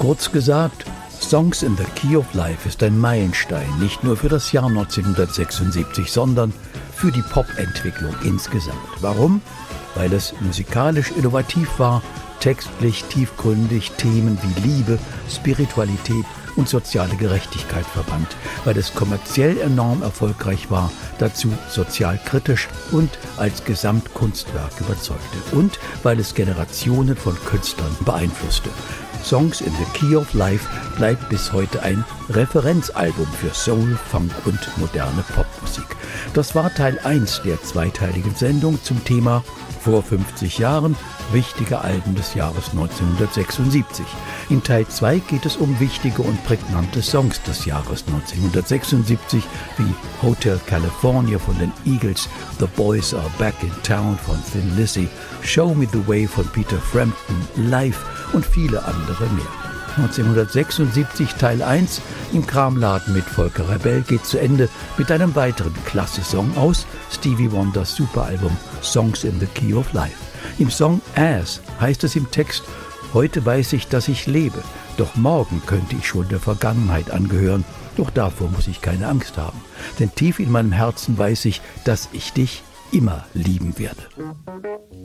Kurz gesagt, Songs in the Key of Life ist ein Meilenstein, nicht nur für das Jahr 1976, sondern für die Popentwicklung insgesamt. Warum? Weil es musikalisch innovativ war, textlich tiefgründig Themen wie Liebe, Spiritualität und soziale Gerechtigkeit verband, weil es kommerziell enorm erfolgreich war, dazu sozial kritisch und als Gesamtkunstwerk überzeugte und weil es Generationen von Künstlern beeinflusste. Songs in the Key of Life bleibt bis heute ein Referenzalbum für Soul, Funk und moderne Popmusik. Das war Teil 1 der zweiteiligen Sendung zum Thema vor 50 Jahren wichtige Alben des Jahres 1976. In Teil 2 geht es um wichtige und prägnante Songs des Jahres 1976 wie Hotel California von den Eagles, The Boys Are Back in Town von Thin Lizzy, Show Me the Way von Peter Frampton, Live und viele andere mehr. 1976 Teil 1 im Kramladen mit Volker Rebell geht zu Ende mit einem weiteren Klasse-Song aus Stevie Wonders Superalbum Songs in the Key of Life. Im Song As heißt es im Text: Heute weiß ich, dass ich lebe, doch morgen könnte ich schon der Vergangenheit angehören. Doch davor muss ich keine Angst haben, denn tief in meinem Herzen weiß ich, dass ich dich immer lieben werde.